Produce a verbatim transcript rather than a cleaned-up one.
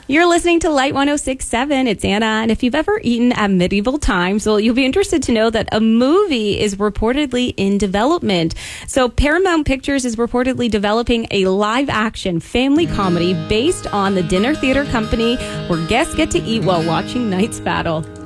You're listening to Light one oh six point seven. It's Anna. And if you've ever eaten at medieval times, well, you'll be interested to know that a movie is reportedly in development. So Paramount Pictures is reportedly developing a live-action family comedy based on the dinner theater company where guests get to eat while watching Knight's Battle.